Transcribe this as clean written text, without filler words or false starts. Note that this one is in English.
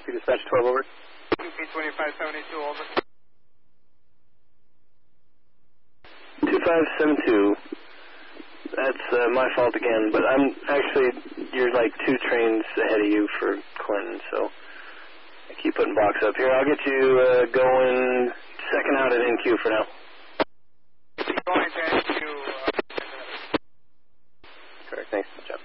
Taxi Dispatch 12, over. QP2572, over. 2572. That's my fault again, but I'm actually, you're like 2 trains ahead of you for Clinton, so I keep putting box up here. I'll get you going second out at NQ for now. Going to NQ. Correct, thanks, John.